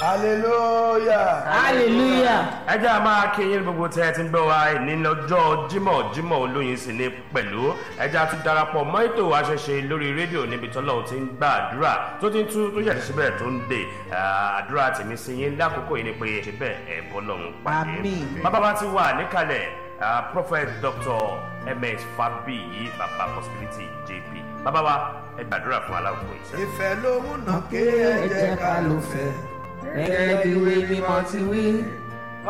hallelujah. hallelujah. ẹ jẹ́ a máa kí yín gbogbo tẹ́ ẹ ti ń gbọ́ wa ní lọ́jọ́ jímọ̀ olóyin sì ní pẹ̀lú ẹ jẹ́ a tún darapọ̀ mọ́ ètò àṣẹṣe lórí rédíò níbi tọ́lọ́run ti ń gba àdúrà tó ti ń tú tó yẹ̀ síbẹ̀ tó ń dè àdúrà tèmi sí yín lákòókò yìí ni pé ṣe bẹ́ẹ̀ ẹ̀ bọ́ lọ́run pàdé. bàbá wa ti wà níkàlẹ̀ prophet dr ms Fabiyi baba possibility jp bàbá wa ẹ gbàdúrà fún aláwọ̀ ìṣẹ́. ìfẹ́ lòun náà ké ẹ jẹ́ ká ló fẹ́. gẹ́gẹ́ bí ìwé mímọ́ ti wí